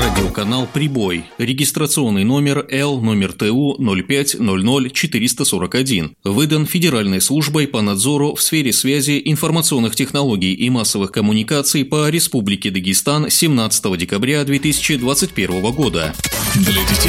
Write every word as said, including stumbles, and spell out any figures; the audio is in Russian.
Радиоканал «Прибой». Регистрационный номер Л номер Т У ноль пять ноль ноль четыреста сорок один. Выдан Федеральной службой по надзору в сфере связи, информационных технологий и массовых коммуникаций по Республике Дагестан семнадцатого декабря две тысячи двадцать первого года. Для детей